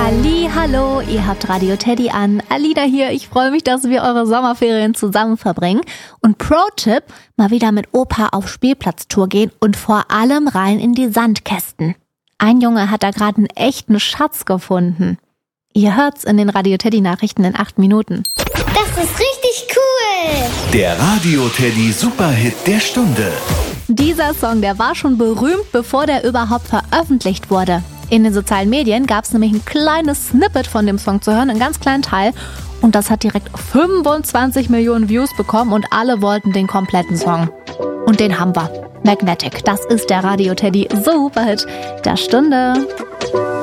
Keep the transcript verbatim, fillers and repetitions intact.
Halli, hallo, ihr habt Radio Teddy an. Alida hier, ich freue mich, dass wir eure Sommerferien zusammen verbringen. Und Pro-Tipp, mal wieder mit Opa auf Spielplatztour gehen und vor allem rein in die Sandkästen. Ein Junge hat da gerade einen echten Schatz gefunden. Ihr hört's in den Radio Teddy Nachrichten in acht Minuten. Das ist richtig cool! Der Radio Teddy Superhit der Stunde. Dieser Song, der war schon berühmt, bevor der überhaupt veröffentlicht wurde. In den sozialen Medien gab es nämlich ein kleines Snippet von dem Song zu hören, einen ganz kleinen Teil. Und das hat direkt fünfundzwanzig Millionen Views bekommen und alle wollten den kompletten Song. Und den haben wir. Magnetic, das ist der Radio Teddy Superhit der Stunde.